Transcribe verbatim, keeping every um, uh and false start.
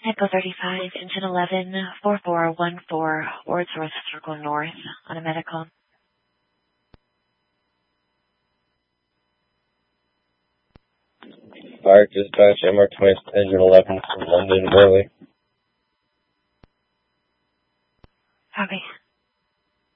Echo thirty-five, engine eleven, four four one four, Wordsworth Circle North on a medical. Fire dispatch, M R twenty, engine eleven from London, early. Copy.